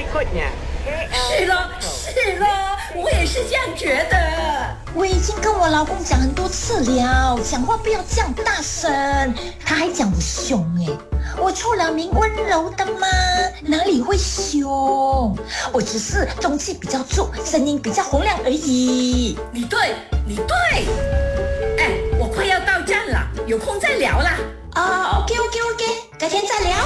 是了，我也是这样觉得。 我已经跟我老公讲很多次了，讲话不要这样大声，他还讲我凶我出了名温柔的嘛，哪里会凶？我只是中气比较足，声音比较洪亮而已。 你对，我快要到站了，有空再聊啦。 OK， 改天再聊。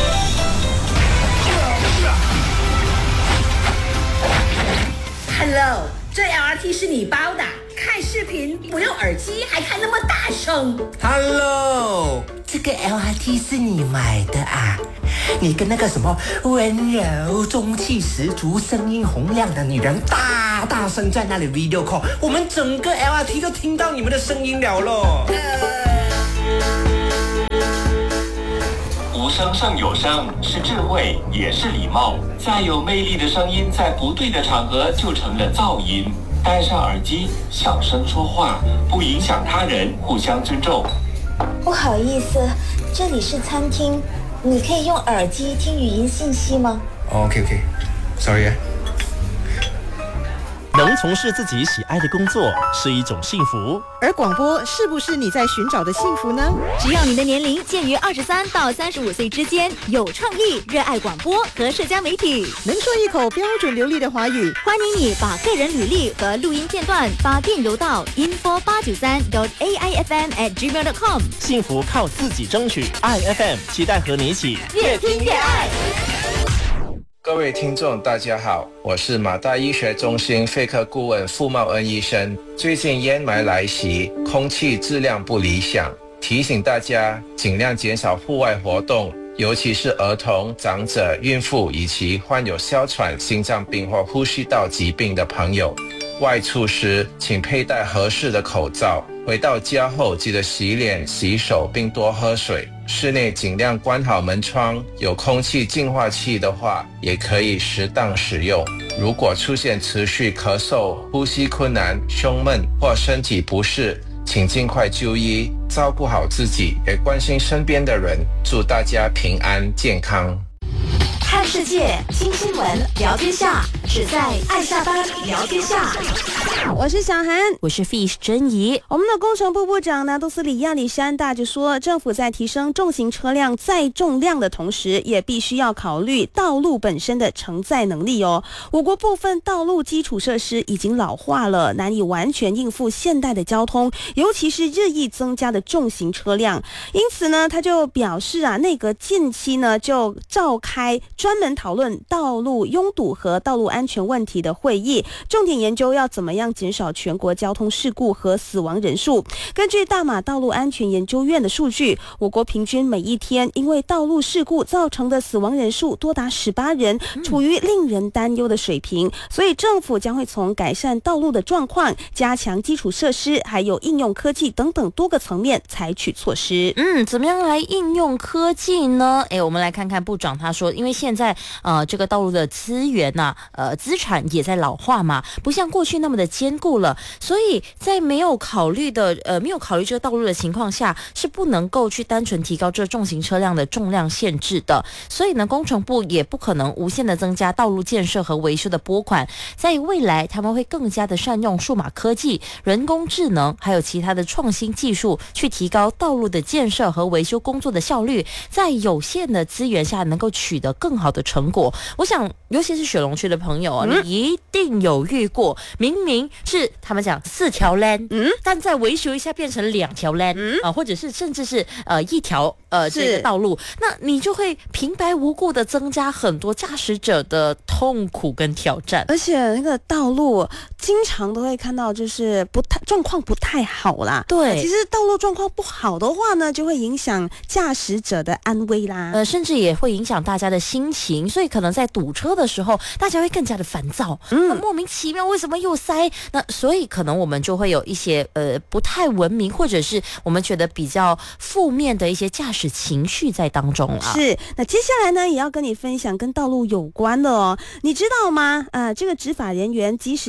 Hello， 这 LRT 是你包的？看视频不用耳机还开那么大声。 Hello， 这个 LRT 是你买的啊？你跟那个什么温柔、中气十足、声音洪亮的女人大声在那里 video call， 我们整个 LRT 都听到你们的声音了咯。 无声胜有声，是智慧，也是礼貌。再有魅力的声音，在不对的场合就成了噪音。戴上耳机，小声说话，不影响他人，互相尊重。 不好意思，这里是餐厅，你可以用耳机听语音信息吗 ？OK，sorry 能从事自己喜爱的工作是一种幸福， 而广播是不是你在寻找的幸福呢？ 只要你的年龄介于23到35岁之间，有创意，热爱广播和社交媒体， 能说一口标准流利的华语， 欢迎你把个人履历和录音片段发电邮到 info893.aifm@gmail.com。 幸福靠自己争取，爱 FM 期待和你一起越听越爱。 各位听众大家好，我是马大医学中心肺科顾问傅茂恩医生。最近烟霾来袭，空气质量不理想，提醒大家尽量减少户外活动，尤其是儿童、长者、孕妇以及患有哮喘、心脏病或呼吸道疾病的朋友。外出时请佩戴合适的口罩，回到家后记得洗脸、洗手并多喝水。室内尽量关好门窗，有空气净化器的话也可以适当使用。如果出现持续咳嗽、呼吸困难、胸闷或身体不适，请尽快就医，照顾好自己，也关心身边的人。祝大家平安健康。 看世界，听新闻，聊天下，只在爱下班聊天下。 我是小韩， 我是 Fish 珍怡。 我们的工程部部长拿督斯里亚历山大就说，政府在提升重型车辆载重量的同时，也必须要考虑道路本身的承载能力哦。我国部分道路基础设施已经老化了，难以完全应付现代的交通，尤其是日益增加的重型车辆。因此呢，他就表示内阁近期呢就召开专门讨论道路拥堵和道路安全问题的会议，重点研究要怎么样减少全国交通事故和死亡人数。根据大马道路安全研究院的数据，我国平均每一天因为道路事故造成的死亡人数多达18人，处于令人担忧的水平。所以政府将会从改善道路的状况、加强基础设施，还有应用科技等等多个层面采取措施。 怎么样来应用科技呢？我们来看看部长他说，因为现在这个道路的资源资产也在老化嘛，不像过去那么的坚固了，所以在没有考虑这个道路的情况下，是不能够去单纯提高这重型车辆的重量限制的。所以呢，工程部也不可能无限的增加道路建设和维修的拨款，在未来他们会更加的善用数码科技、人工智能还有其他的创新技术，去提高道路的建设和维修工作的效率，在有限的资源下能够取得更好的成果。我想尤其是雪隆区的朋友你一定有遇过，明明是他们讲4条 lane，但在维修一下变成2条 lane，或者是甚至是1条这个道路，那你就会平白无故的增加很多驾驶者的痛苦跟挑战。 而且那个道路经常都会看到就是状况不太好啦。 对， 其实道路状况不好的话呢，就会影响驾驶者的安危啦， 甚至也会影响大家的心情，所以可能在堵车的时候大家会更加的烦躁，莫名其妙为什么又塞，那所以可能我们就会有一些不太文明或者是我们觉得比较负面的一些驾驶情绪在当中啊。 是，那接下来呢也要跟你分享跟道路有关的哦。你知道吗这个执法人员即使开启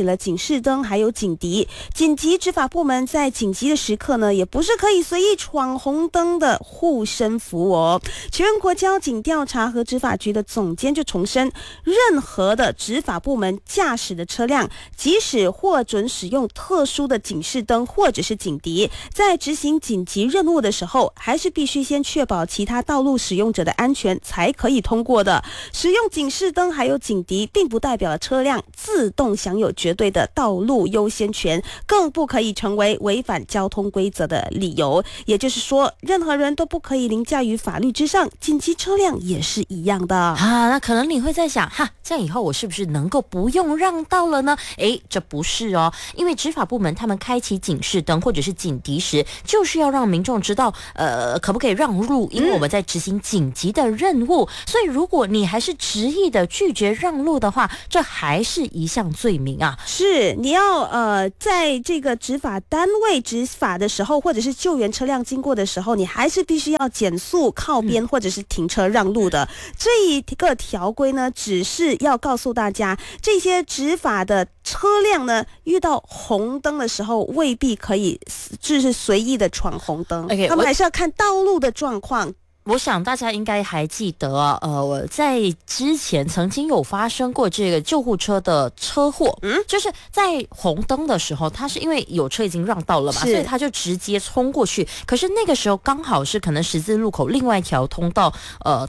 起了警示灯还有警笛。紧急执法部门在紧急的时刻呢，也不是可以随意闯红灯的护身符哦。全国交警调查和执法局的总监就重申，任何的执法部门驾驶的车辆，即使获准使用特殊的警示灯或者是警笛，在执行紧急任务的时候，还是必须先确保其他道路使用者的安全才可以通过的。使用警示灯还有警笛，并不代表车辆自动享有绝对的道路优先权，更不可以成为违反交通规则的理由。也就是说，任何人都不可以凌驾于法律之上，紧急车辆也是一样的啊。那可能你会在想，这样以后我是不是能够不用让道了呢？这不是哦，因为执法部门他们开启警示灯或者是警笛时，就是要让民众知道，可不可以让路，因为我们在执行紧急的任务。所以如果你还是执意的拒绝让路的话，这还是一项罪名啊。 是，你要在这个执法单位执法的时候，或者是救援车辆经过的时候，你还是必须要减速、靠边或者是停车让路的。这一个条规呢，只是要告诉大家，这些执法的车辆呢，遇到红灯的时候，未必可以就是随意的闯红灯，他们还是要看道路的状况。 我想大家应该还记得，我在之前曾经有发生过这个救护车的车祸，就是在红灯的时候，他是因为有车已经让道了嘛，所以他就直接冲过去。可是那个时候刚好是可能十字路口另外一条通道，